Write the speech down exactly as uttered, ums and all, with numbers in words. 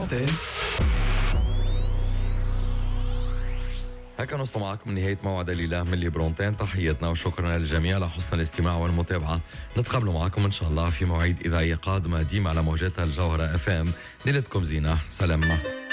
برونتين. هكا نوصل معكم نهاية موعد الليلة من لي برونتين. تحياتنا وشكرا للجميع لحسن الاستماع والمتابعة. نتقابل معكم إن شاء الله في مواعيد إذاعية قادمة ديما على موجات الجوهرة اف ام. ليلتكم زينة، سلام.